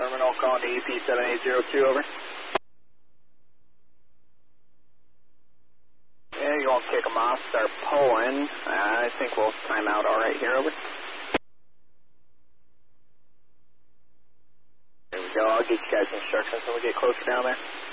terminal, calling to EP 7802, over. Yeah, you won't kick them off, start pulling. I think we'll time out all right here, over. There we go, I'll get you guys instructions when we get closer down there.